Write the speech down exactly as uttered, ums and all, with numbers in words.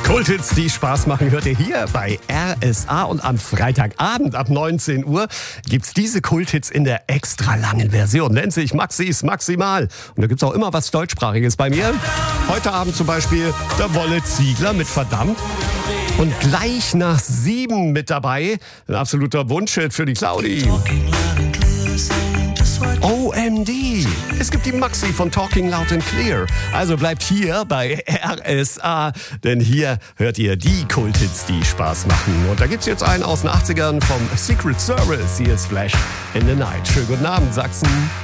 Kulthits, die Spaß machen, hört ihr hier bei R S A. Und am Freitagabend ab neunzehn Uhr gibt's diese Kulthits in der extra langen Version. Nennt sich Maxis Maximal. Und da gibt's auch immer was Deutschsprachiges bei mir. Heute Abend zum Beispiel der Wolle Ziegler mit Verdammt. Und gleich nach sieben mit dabei ein absoluter Wunschhit für die Claudi. O M D. Es gibt die Maxi von Talking Loud and Clear. Also bleibt hier bei R S A, denn hier hört ihr die Kulthits, die Spaß machen. Und da gibt's jetzt einen aus den achtzigern vom Secret Service. Hier ist Flash in the Night. Schönen guten Abend, Sachsen.